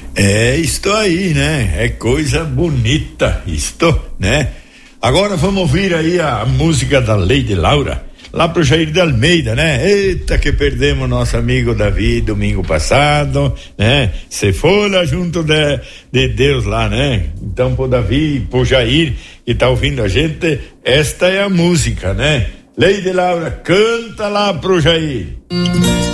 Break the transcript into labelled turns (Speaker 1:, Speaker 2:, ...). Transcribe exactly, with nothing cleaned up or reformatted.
Speaker 1: É isto aí, né? É coisa bonita isto, né? Agora vamos ouvir aí a música da Lady Laura, lá pro Jair de Almeida, né? Eita, que perdemos nosso amigo Davi domingo passado, né? Se for lá junto de, de Deus lá, né? Então pro Davi, pro Jair que tá ouvindo a gente, esta é a música, né? Lady Laura, canta lá pro Jair.